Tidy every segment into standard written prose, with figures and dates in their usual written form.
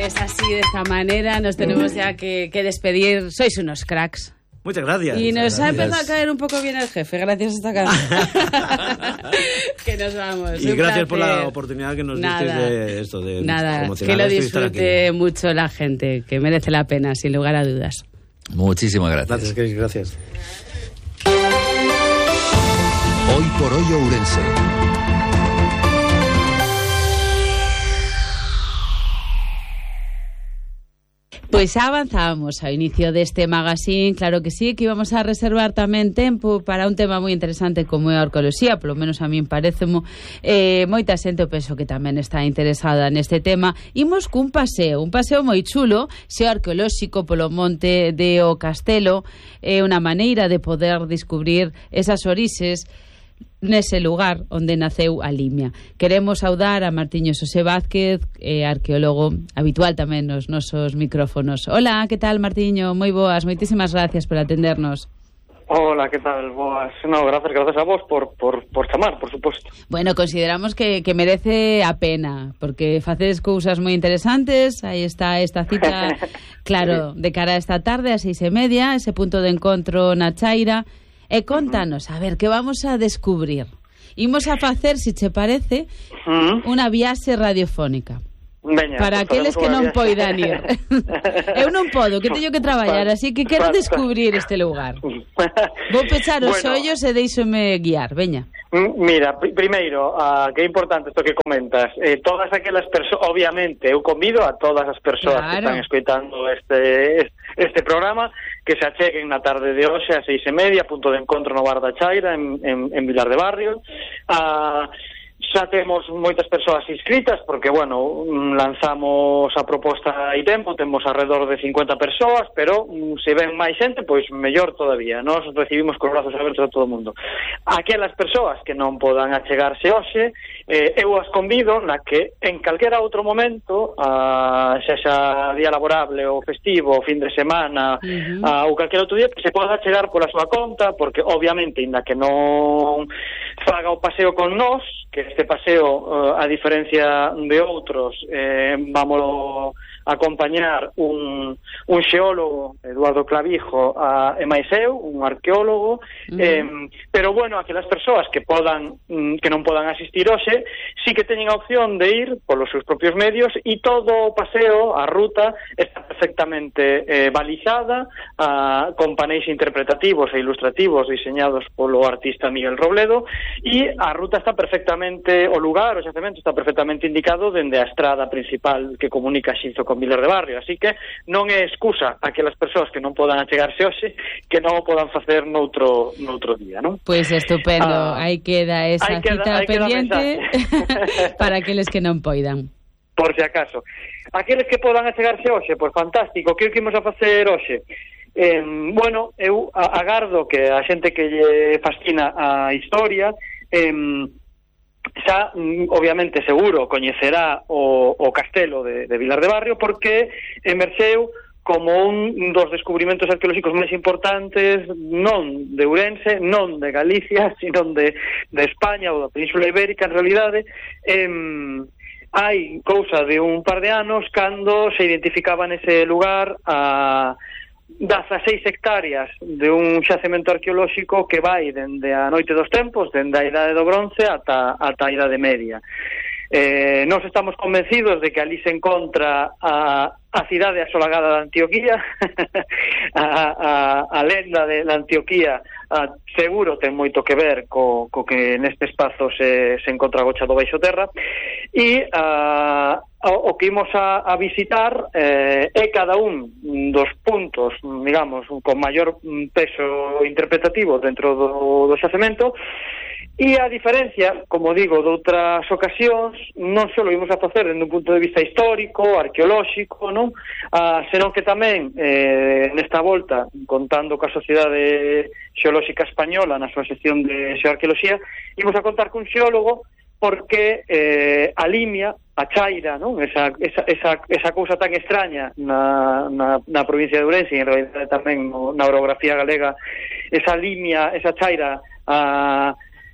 Pues así, de esta manera, nos tenemos ya que despedir. Sois unos cracks. Muchas gracias. Y nos ha empezado a caer un poco bien el jefe, gracias a esta canción. Que nos vamos. Y gracias por la oportunidad que nos diste de esto, de que lo disfrute mucho la gente, que merece la pena, sin lugar a dudas. Muchísimas gracias. Gracias. Hoy por hoy Ourense. Pois xa avanzábamos ao inicio deste magazine, claro que sí, que íbamos a reservar tamén tempo para un tema moi interesante como é a arqueoloxía, polo menos a min parecemo, moita xente eu penso que tamén está interesada neste tema. Imos cun paseo moi chulo, xeo arqueolóxico polo monte de O Castelo, é unha maneira de poder descubrir esas orixes nese lugar onde naceu a Limia. Queremos saudar a Martiño Xosé Vázquez, arqueólogo habitual tamén nos nosos micrófonos. Hola, que tal, Martiño? Moi boas, moitísimas gracias por atendernos. Hola, que tal? Boas. No, gracias a vos por chamar, por suposto. Bueno, consideramos que merece a pena, porque facedes cousas moi interesantes. Aí está esta cita, claro, de cara a esta tarde, a 6:30, ese punto de encontro na Chaira. E contanos, a ver, que vamos a descubrir? Imos a facer, se che parece, unha viaxe radiofónica. Veña, para aqueles que non poidan ir. Eu non podo, que teño que traballar, así que quero descubrir este lugar. Vou pechar os ollos e deixome guiar, veña. Mira, primeiro, que é importante isto que comentas, todas aquelas persoas, obviamente, eu convido a todas as persoas que están escoitando este programa que se acheguen na tarde de hoxe a 6:30, punto de encontro no Bar da Chaira en Vilar de Barrio. Xa temos moitas persoas inscritas porque, bueno, lanzamos a proposta hai tempo, temos alrededor de 50 persoas, pero se ven máis xente, pois mellor todavía. Nos recibimos con brazos abertos a todo o mundo. Aquelas persoas que non podan achegarse hoxe, eu as convido na que en calquera outro momento, xa xa día laborable ou festivo, fin de semana, ou calquera outro día, que se poda achegar pola súa conta, porque obviamente, inda que non faga o paseo con nós, que este paseo, a diferencia de outros, vamos a acompañar un xeólogo, Eduardo Clavijo, e máis eu, un arqueólogo, pero bueno, aquelas persoas que non podan asistir hoxe, sí que teñen a opción de ir polos seus propios medios, e todo o paseo, a ruta, está perfectamente balizada, con paneis interpretativos e ilustrativos diseñados polo artista Miguel Robledo, e a ruta está perfectamente, o lugar, o xacemento está perfectamente indicado dende a estrada principal que comunica Xinzo con Vilar de Barrio, así que non é excusa aquelas persoas que non podan achegarse hoxe que non o podan facer noutro día, non? Pois estupendo, aí queda esa cita pendiente para aqueles que non poidan. Por si acaso. Aqueles que podan achegarse hoxe, pois fantástico, que imos a facer hoxe? Bueno, eu agardo que a xente que lle fascina a historia xa, obviamente, seguro coñecerá o castelo de Vilar de Barrio porque emerxeu como un dos descubrimentos arqueolóxicos máis importantes non de Ourense, non de Galicia, sino de España ou da Península Ibérica, en realidade. Hai cousa de un par de anos cando se identificaba nese lugar a 16 hectáreas de un xacemento arqueolóxico que vai dende a noite dos tempos, dende a idade do bronce ata a idade media. Nós estamos convencidos de que ali se encontra a cidade asolagada de Antioquía, a lenda de Antioquía seguro ten moito que ver co que neste espazo se encontra agochado baixo terra, e o que imos a visitar é cada un dos puntos, digamos, con maior peso interpretativo dentro do xacemento. E a diferencia, como digo, de outras ocasións, non só imos a facer dende un punto de vista histórico, arqueolóxico, non? Senón que tamén, nesta volta, contando coa Sociedade Xeolóxica Española na súa sección de xeoarqueoloxía, imos a contar cun xeólogo porque a Limia, a Chaira, non? Esa cousa tan extraña na provincia de Ourense e en realidade tamén na orografía galega, esa Limia, esa Chaira,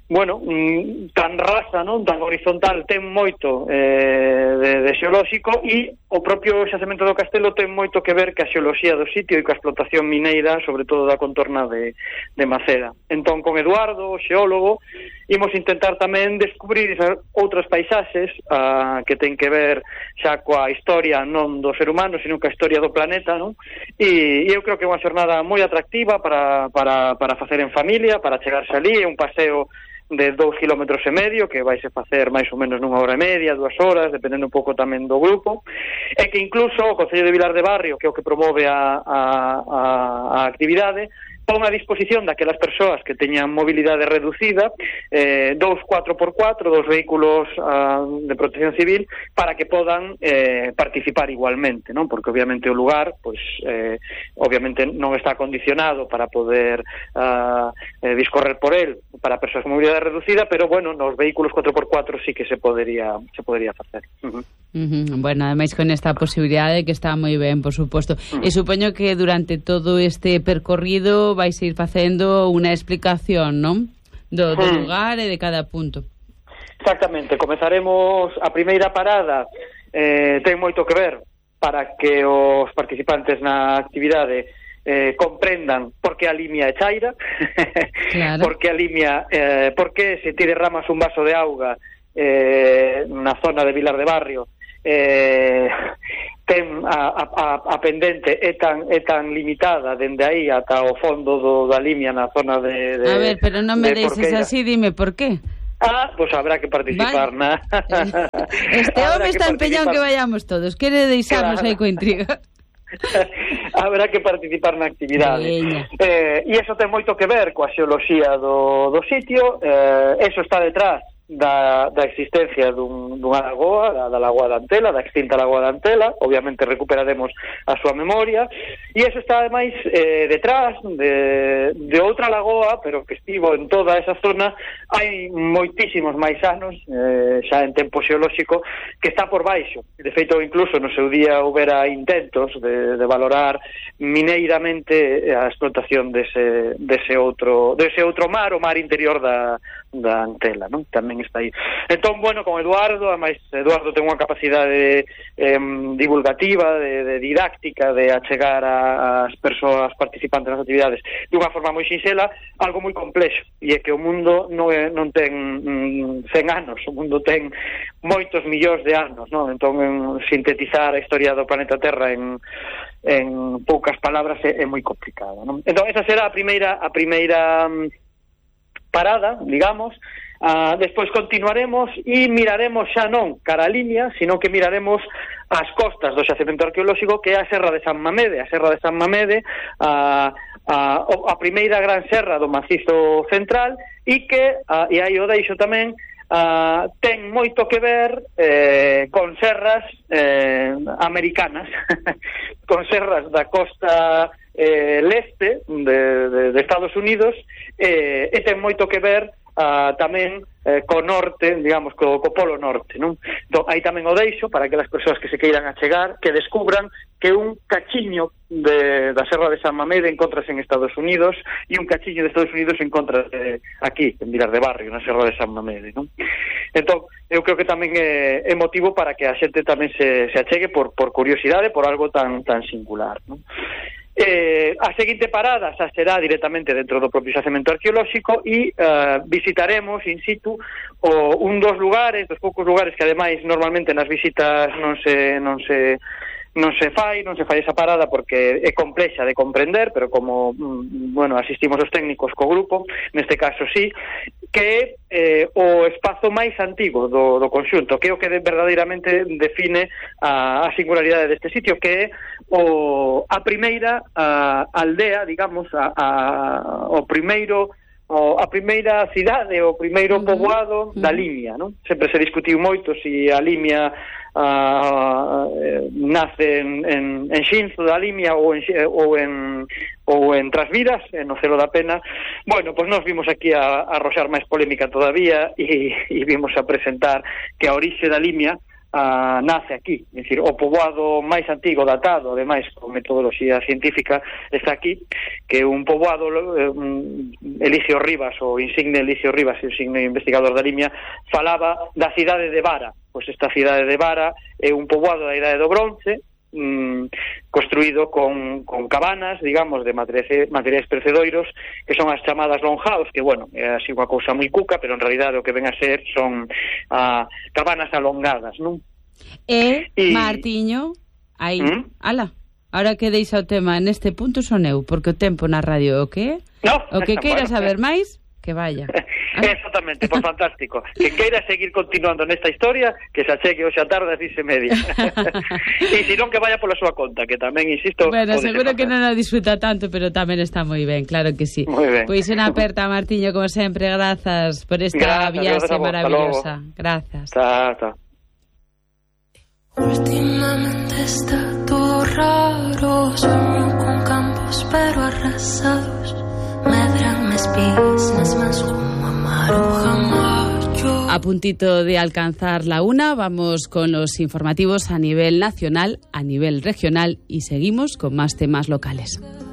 bueno, tan rasa, non, tan horizontal, ten moito de xeolóxico, e o propio xacemento do Castelo ten moito que ver ca xeoloxía do sitio e ca explotación mineira, sobre todo da contorna de Maceda. Entón, con Eduardo, o xeólogo, imos intentar tamén descubrir esas outras paisaxes que ten que ver xa coa historia non do ser humano, sino coa historia do planeta, non? E eu creo que é unha xornada moi atractiva para facer en familia, para chegarse ali, é un paseo de 2,5 kilómetros, que vais a facer máis ou menos nunha hora e media, 2 horas, dependendo un pouco tamén do grupo, e que incluso o Concello de Vilar de Barrio, que é o que promove a actividade, pon a disposición daquelas persoas que teñan mobilidade reducida, 2 4x4, 2 vehículos de protección civil, para que podan participar igualmente, non? Porque obviamente o lugar, pois, obviamente non está acondicionado para poder discorrer por el para persoas con mobilidade reducida, pero bueno, nos vehículos 4x4 sí que se podería facer. Bueno, ademais con esta posibilidade que está moi ben, por suposto. E supoño que durante todo este percorrido vais ir facendo unha explicación, non? Do lugar e de cada punto. Exactamente, comezaremos a primeira parada, ten moito que ver para que os participantes na actividade comprendan por que a limia é chaira, claro. Por que a limia, por que se ti derramas un vaso de auga na zona de Vilar de Barrio, ten a pendente é tan limitada dende aí ata o fondo da limia na zona de a ver, pero non me deixes así, dime por qué. Pois habrá que participar, vale. Este home está empeñado que vayamos todos, quere deixarnos aí coa intriga. Habrá que participar na actividade. E iso ten moito que ver coa xeoloxía do sitio, eso está detrás da existencia dunha lagoa, da lagoa da Antela, da extinta lagoa da Antela. Obviamente recuperaremos a súa memoria, e eso está ademais detrás de outra lagoa, pero que estivo en toda esa zona hai moitísimos máis anos, xa en tempo xeolóxico, que está por baixo. De feito, incluso no seu día houbera intentos de valorar mineiramente a explotación dese outro mar, o mar interior da Antela, non? Tamén está aí. Entón, bueno, con Eduardo, ademais, Eduardo ten unha capacidade divulgativa, de didáctica, de achegar as persoas participantes nas actividades dunha forma moi sinxela, algo moi complexo, e é que o mundo non ten 100 anos, o mundo ten moitos millóns de anos, non? Entón, sintetizar a historia do planeta Terra en poucas palabras é moi complicado, non? Entón, esa será a primeira parada, digamos. Despois continuaremos e miraremos xa non cara a limia, sino que miraremos as costas do xacemento arqueolóxico, que é a Serra de San Mamede. A Serra de San Mamede, a primeira gran serra do macizo central, e que, e aí o deixo tamén, ten moito que ver con serras americanas, con serras da costa leste de Estados Unidos, e ten moito que ver tamén co norte, digamos, co polo norte, non? Entón, aí tamén o deixo para que as persoas que se queiran achegar, que descubran que un cachiño da Serra de San Mamede encontrase en Estados Unidos, e un cachiño de Estados Unidos encontrase aquí, en Vilar de Barrio, na Serra de San Mamede, non? Entón, eu creo que tamén é motivo para que a xente tamén se achegue por curiosidade, por algo tan singular, non? A seguinte parada xa será directamente dentro do propio xacemento arqueolóxico, e visitaremos in situ un dos poucos lugares que ademais normalmente nas visitas non se fai esa parada porque é complexa de comprender, pero como asistimos os técnicos co grupo, neste caso sí, que é o espazo máis antigo do conxunto, que é o que verdadeiramente define a singularidade deste sitio, que é a primeira aldea, digamos, a primeira cidade, o primeiro poboado da Limia, non? Sempre se discutiu moito se a Limia nace en Xinzo da Limia ou en Trasviras, no Celo da Pena. Bueno, pois nos vimos aquí a arroxar máis polémica todavía, e vimos a presentar que a orixe da Limia nace aquí, é dicir, o poboado máis antigo datado, ademais con metodoloxía científica, está aquí, que un poboado Elicio Rivas, o insigne Elicio Rivas, o insigne investigador da Limia, falaba da cidade de Vara. Pois esta cidade de Vara é un poboado da Idade do Bronce, construído con cabanas, digamos, de materiais precedoiros, que son as chamadas longhouse, que, bueno, é así unha cousa moi cuca, pero en realidade o que ven a ser son cabanas alongadas, non? Martiño, aí, ala, ahora que deixa o tema neste punto son eu, porque o tempo na radio o que é? No, o que queira saber máis, que vaya. Exactamente, por fantástico. Que queira seguir continuando nesta historia, que se achegue hoxe a tarde ás 10:30. E se non, que vaya pola súa conta, que tamén, insisto... Bueno, seguro que non a disfruta tanto, pero tamén está moi ben, claro que sí. Moi ben. Pois unha aperta, Martiño, como sempre, grazas por esta viaxe maravillosa. Grazas. Tá. Últimamente está todo raro, sueño con campos pero arrasados, medran mis pies, nas mans como amaruja mayo. A puntito de alcanzar la una, vamos con los informativos a nivel nacional, a nivel regional y seguimos con más temas locales.